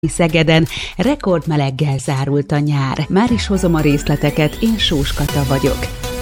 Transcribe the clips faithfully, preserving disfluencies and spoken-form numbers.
Szegeden rekordmeleggel zárult a nyár. Már is hozom a részleteket, én Sós Kata vagyok.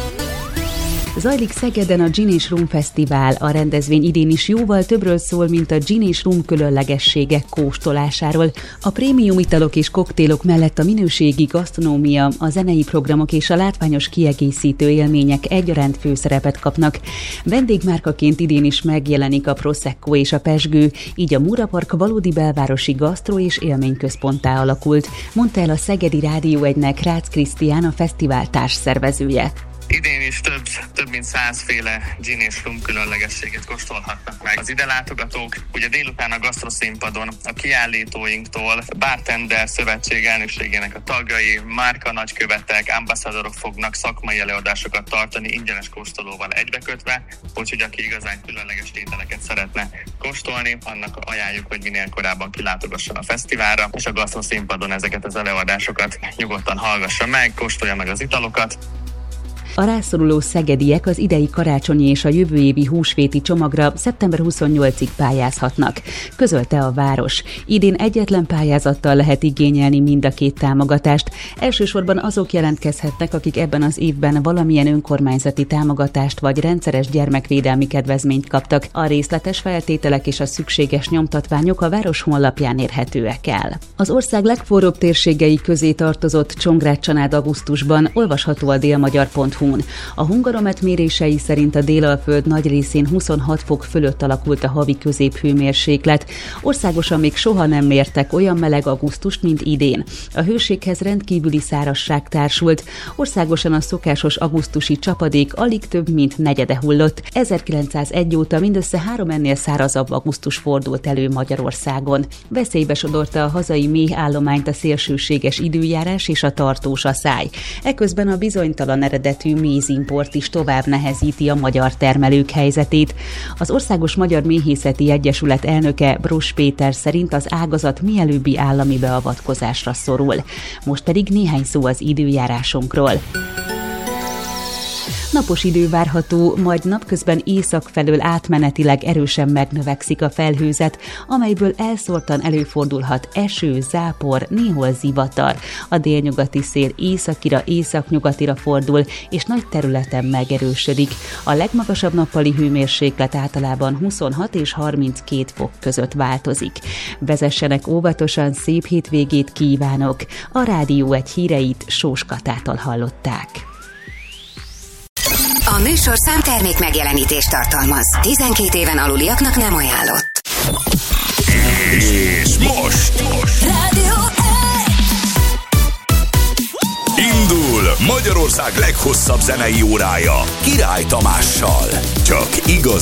Zajlik Szegeden a Gin és Rum Fesztivál. A rendezvény idén is jóval többről szól, mint a gin és rum különlegességek kóstolásáról. A prémium italok és koktélok mellett a minőségi gasztronómia, a zenei programok és a látványos kiegészítő élmények egyaránt főszerepet kapnak. Vendégmárkaként idén is megjelenik a Prosecco és a pezsgő, így a Mura Park valódi belvárosi gasztró és élményközponttá alakult, mondta el a Szegedi Rádió egynek Rácz Krisztián, a fesztivál társszervezője. Idén is több, több mint százféle gin és rum különlegességet kóstolhatnak meg az ide látogatók. Ugye délután a gasztroszínpadon a kiállítóinktól Bartender Szövetség elnökségének a tagjai, márka nagykövetek, ambassadorok fognak szakmai előadásokat tartani ingyenes kóstolóval egybekötve, úgyhogy aki igazán különleges ételeket szeretne kóstolni, annak ajánljuk, hogy minél korábban kilátogasson a fesztiválra, és a gasztroszínpadon ezeket az előadásokat nyugodtan hallgassa meg, kóstolja meg az italokat. A rászoruló szegediek az idei karácsonyi és a jövő évi húsvéti csomagra szeptember huszonnyolcadikáig pályázhatnak, közölte a város. Idén egyetlen pályázattal lehet igényelni mind a két támogatást. Elsősorban azok jelentkezhetnek, akik ebben az évben valamilyen önkormányzati támogatást vagy rendszeres gyermekvédelmi kedvezményt kaptak. A részletes feltételek és a szükséges nyomtatványok a város honlapján érhetőek el. Az ország legforróbb térségei közé tartozott Csongrád-Csanád augusztusban, olvasható a délmagyar pont hu. A Hungaromet mérései szerint a Délalföld nagy részén huszonhat fok fölött alakult a havi középhőmérséklet. Országosan még soha nem mértek olyan meleg augusztust, mint idén. A hőséghez rendkívüli szárazság társult. Országosan a szokásos augusztusi csapadék alig több mint negyede hullott. ezerkilencszázegy óta mindössze három ennél szárazabb augusztus fordult elő Magyarországon. Veszélybe sodorta a hazai méhállományt a szélsőséges időjárás és a tartós aszály. Eközben a bizonytalan eredetű mézimport is tovább nehezíti a magyar termelők helyzetét. Az Országos Magyar Méhészeti Egyesület elnöke Bross Péter szerint az ágazat mielőbbi állami beavatkozásra szorul. Most pedig néhány szó az időjárásunkról. Napos idő várható, majd napközben észak felől átmenetileg erősen megnövekszik a felhőzet, amelyből elszórtan előfordulhat eső, zápor, néhol zivatar. A délnyugati szél északira, északnyugatira fordul, és nagy területen megerősödik. A legmagasabb nappali hőmérséklet általában huszonhat és harminckét fok között változik. Vezessenek óvatosan, szép hétvégét kívánok! A Rádió egy híreit Sós Katától hallották. A műsorszám termék megjelenítést tartalmaz. tizenkét éven aluliaknak nem ajánlott. És most! most. Rádió Indul Magyarország leghosszabb zenei órája Király Tamással. Csak igaz